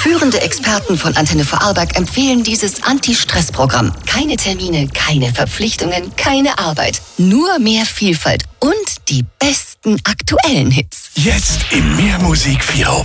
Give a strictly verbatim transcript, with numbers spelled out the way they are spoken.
Führende Experten von Antenne Vorarlberg empfehlen dieses Anti-Stress-Programm. Keine Termine, keine Verpflichtungen, keine Arbeit. Nur mehr Vielfalt und die besten aktuellen Hits. Jetzt im Mehr Musik vier